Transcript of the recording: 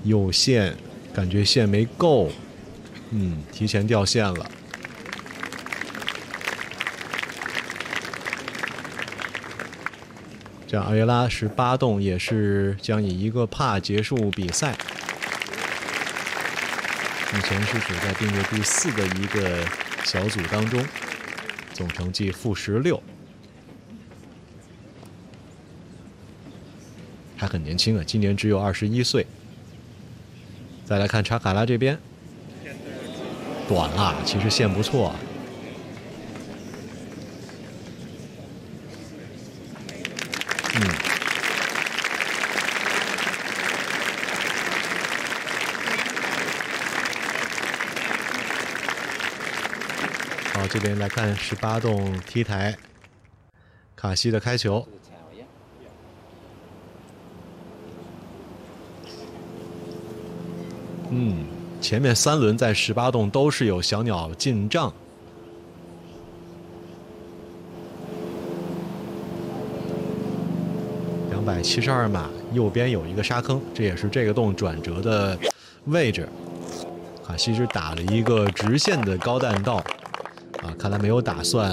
有线，感觉线没够，提前掉线了。这样，阿约拉18洞也是将以1个帕结束比赛。目前是处在并列第4的一个小组当中，总成绩-16，还很年轻啊，今年只有21岁。再来看查卡拉这边，短了，其实线不错啊。好，这边来看18洞 T 台，卡西的开球。前面3轮在18洞都是有小鸟进账。272码，右边有一个沙坑，这也是这个洞转折的位置。卡西只打了一个直线的高弹道，看来没有打算